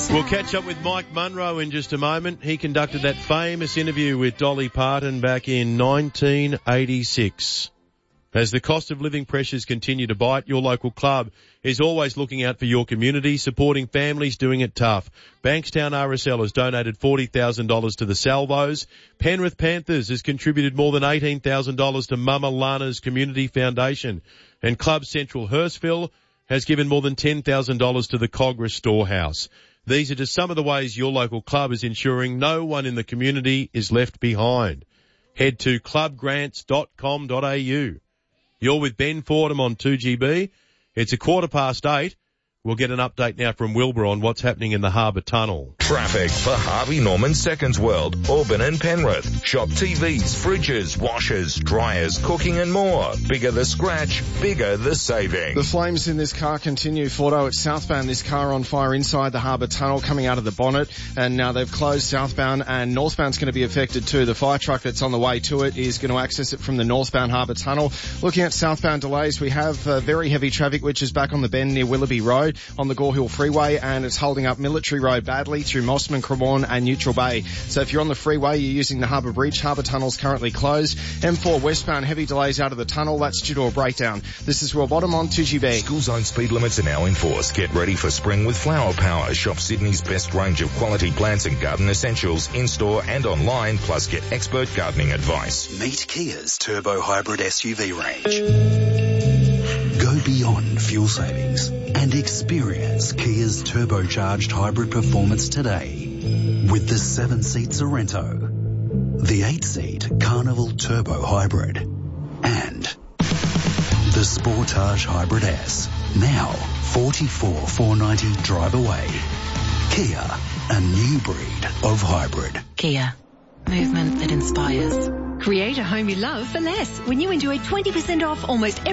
We'll catch up with Mike Munro in just a moment. He conducted that famous interview with Dolly Parton back in 1986. As the cost of living pressures continue to bite, your local club is always looking out for your community, supporting families doing it tough. Bankstown RSL has donated $40,000 to the Salvos. Penrith Panthers has contributed more than $18,000 to Mama Lana's Community Foundation. And Club Central Hurstville has given more than $10,000 to the Cogra Storehouse. These are just some of the ways your local club is ensuring no one in the community is left behind. Head to clubgrants.com.au. You're with Ben Fordham on 2GB. It's 8:15. We'll get an update now from Wilbur on what's happening in the Harbour Tunnel. Traffic for Harvey Norman Seconds World, Auburn and Penrith. Shop TVs, fridges, washers, dryers, cooking and more. Bigger the scratch, bigger the saving. The flames in this car continue, Fordo. It's southbound, this car on fire inside the Harbour Tunnel coming out of the bonnet. And now they've closed southbound and northbound's going to be affected too. The fire truck that's on the way to it is going to access it from the northbound Harbour Tunnel. Looking at southbound delays, we have very heavy traffic which is back on the bend near Willoughby Road on the Gore Hill Freeway, and it's holding up Military Road badly through Mossman, Cremorne and Neutral Bay. So if you're on the freeway, you're using the Harbour Bridge. Harbour Tunnel's currently closed. M4 westbound, heavy delays out of the tunnel. That's due to a breakdown. This is Will Bottom on 2GB. School zone speed limits are now in force. Get ready for spring with Flower Power. Shop Sydney's best range of quality plants and garden essentials in-store and online, plus get expert gardening advice. Meet Kia's Turbo Hybrid SUV range. Go beyond fuel savings and experience Kia's turbocharged hybrid performance today with the 7-seat Sorrento, the 8-seat Carnival Turbo Hybrid, and the Sportage Hybrid S. Now, $44,490 drive away. Kia, a new breed of hybrid. Kia, movement that inspires. Create a home you love for less when you enjoy 20% off almost every